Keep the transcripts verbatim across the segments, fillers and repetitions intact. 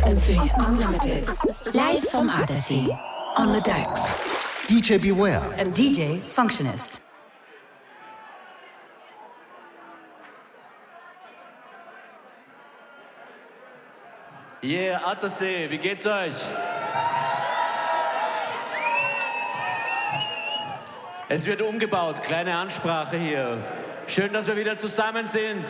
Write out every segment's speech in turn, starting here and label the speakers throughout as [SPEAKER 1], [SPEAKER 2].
[SPEAKER 1] F M vier Unlimited. Live vom Attersee. On the decks.
[SPEAKER 2] D J Beware.
[SPEAKER 1] And D J Functionist.
[SPEAKER 3] Yeah, Attersee, wie geht's euch? Es wird umgebaut, kleine Ansprache hier. Schön, dass wir wieder zusammen sind.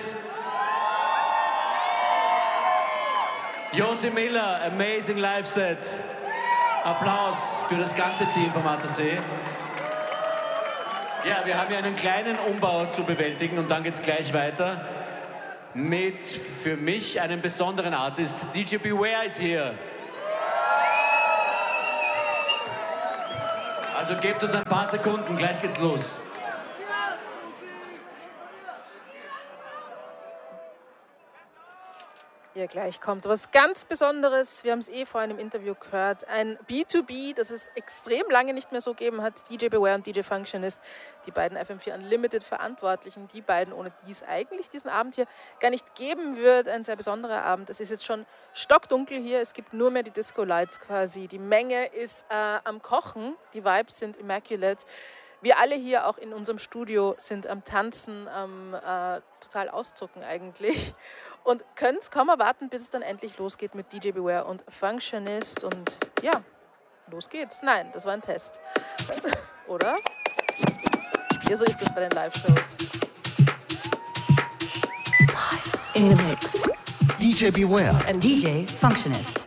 [SPEAKER 3] Josi Miller, amazing live set. Applaus für das ganze Team vom Attersee. Ja, wir haben hier einen kleinen Umbau zu bewältigen und dann geht's gleich weiter mit für mich einem besonderen Artist. D J Beware ist hier. Also gebt uns ein paar Sekunden, gleich geht's los.
[SPEAKER 4] Ja, gleich kommt was ganz Besonderes. Wir haben es eh vorhin im Interview gehört. Ein B zwei B, das es extrem lange nicht mehr so gegeben hat. D J Beware und D J Functionist, die beiden F M vier Unlimited Verantwortlichen. Die beiden, ohne die es eigentlich diesen Abend hier gar nicht geben wird. Ein sehr besonderer Abend. Es ist jetzt schon stockdunkel hier. Es gibt nur mehr die Disco-Lights quasi. Die Menge ist äh, am Kochen. Die Vibes sind immaculate. Wir alle hier auch in unserem Studio sind am Tanzen, am äh, total auszucken eigentlich. Und können es kaum erwarten, bis es dann endlich losgeht mit D J Beware und Functionist. Und ja, los geht's. Nein, das war ein Test. Oder? Ja, so ist das bei den Live-Shows.
[SPEAKER 1] In the mix.
[SPEAKER 2] D J Beware
[SPEAKER 1] and D J Functionist.